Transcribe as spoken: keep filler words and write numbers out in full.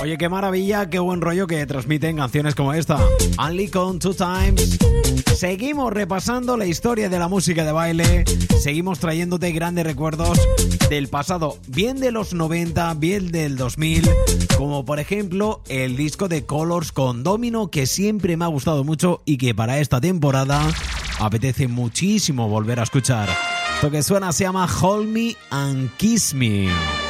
Oye, qué maravilla, qué buen rollo que transmiten canciones como esta. Only Con Two Times. Seguimos repasando la historia de la música de baile. Seguimos trayéndote grandes recuerdos del pasado, bien de los noventa, bien del dos mil, como por ejemplo el disco de Colors con Domino, que siempre me ha gustado mucho y que para esta temporada apetece muchísimo volver a escuchar. Lo que suena se llama Hold Me and Kiss Me.